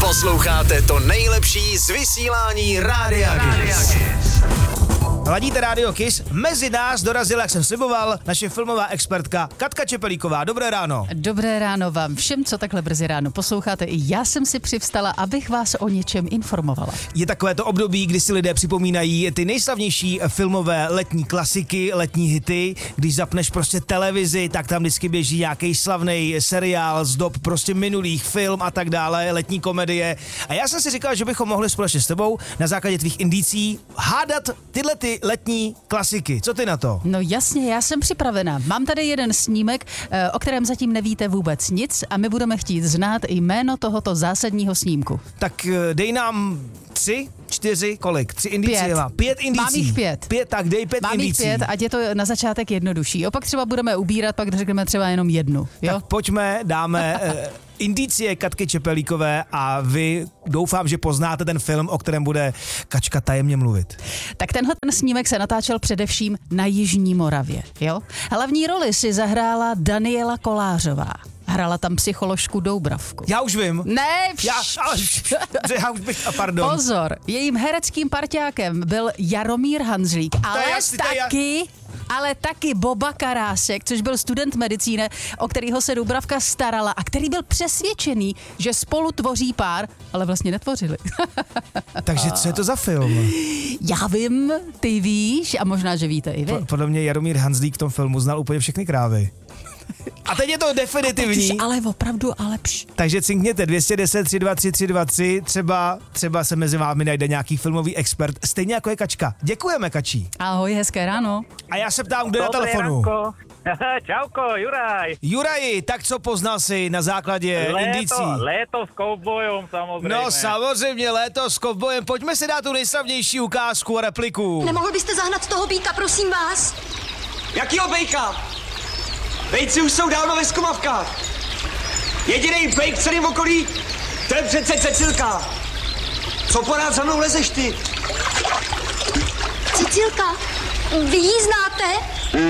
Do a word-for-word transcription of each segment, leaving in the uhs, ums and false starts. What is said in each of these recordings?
Posloucháte to nejlepší z vysílání Rádia Kiss. Ladíte Rádio Kiss, mezi nás dorazila, jak jsem sliboval, naše filmová expertka Katka Čepelíková. Dobré ráno. Dobré ráno vám všem, co takhle brzy ráno posloucháte. I já jsem si přivstala, abych vás o něčem informovala. Je takové to období, kdy si lidé připomínají ty nejslavnější filmové letní klasiky, letní hity. Když zapneš prostě televizi, tak tam vždycky běží nějaký slavný seriál z dob prostě minulých, film a tak dále, letní komedie. A já jsem si říkal, že bychom mohli společně s tebou na základě tvých indicí hádat tyhle ty letní klasiky. Co ty na to? No jasně, já jsem připravená. Mám tady jeden snímek, o kterém zatím nevíte vůbec nic a my budeme chtít znát jméno tohoto zásadního snímku. Tak dej nám tři, čtyři, kolik? Tři indicie Pět. mám. Pět indicí. Mám jich pět. Pět, tak dej pět Mám jich indicí. pět, ať je to na začátek jednodušší. Opak třeba budeme ubírat, pak řekneme třeba jenom jednu. Jo? Tak pojďme, dáme eh, indicie Katky Čepelíkové a vy doufám, že poznáte ten film, o kterém bude Kačka tajemně mluvit. Tak tenhle ten snímek se natáčel především na Jižní Moravě. Jo? Hlavní roli si zahrála Daniela Kolářová. Hrála tam psycholožku Doubravku. Já už vím. Ne, vš... Já, ale, já už bych, a pardon. Pozor, jejím hereckým parťákem byl Jaromír Hanzlík, ale jasný, to je ja- taky... ale taky Boba Karásek, což byl student medicíny, o kterýho se Doubravka starala a který byl přesvědčený, že spolu tvoří pár, ale vlastně netvořili. Takže co je to za film? Já vím, ty víš a možná, že víte i vy. Po, podle mě Jaromír Hanzlík v tom filmu znal úplně všechny krávy. A teď je to definitivní. Teď ale opravdu, ale pš. Takže cinkněte dvě jedna nula tři dva tři tři dva tři, třeba, třeba se mezi vámi najde nějaký filmový expert, stejně jako je Kačka. Děkujeme, Kačí. Ahoj, hezké ráno. A já se ptám, kdo je na Dobré telefonu. ránko. Čauko, Juraj. Juraji, tak co poznal jsi na základě indicí? Léto, léto s kovbojom samozřejmě. No samozřejmě, léto s kovbojem. Pojďme si dát tu nejslavnější ukázku a repliku. Nemohl byste zahnat toho býka, prosím vás? Jakýho bejka? Bejci už jsou dávno ve skumavkách. Jedinej bejk v celém okolí, to je přece Cecilka. Co porád za mnou lezeš ty? Cicilka, vy ji znáte?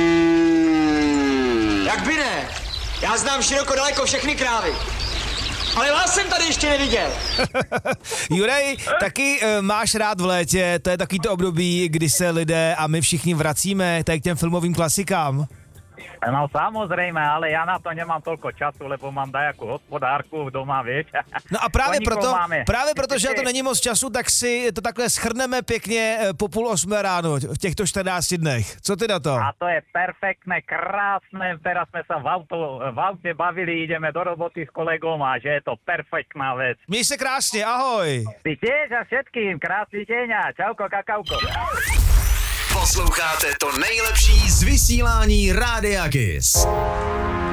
Jak by ne? Já znám široko daleko všechny krávy. Ale vás jsem tady ještě neviděl. Juraj, taky e, máš rád v létě, to je takový to období, kdy se lidé a my všichni vracíme tady k těm filmovým klasikám. No samozrejme, ale ja na to nemám toľko času, lebo mám dajakú hospodárku doma, vieš. No a právě Koníkov proto, máme. právě proto, že na to není moc času, tak si to takhle shrneme pěkně e, po půl osmé ráno v těchto čtrnácti dnech. Co ty na to? A to je perfektné, krásne. Teraz sme sa v, auto, v aute bavili, ideme do roboty s kolegom a že je to perfektná vec. Měj se krásně, ahoj. Ty tiež a všetkým, krásny deň a čauko, kakauko. Posloucháte to nejlepší z vysílání Rádia Kiss.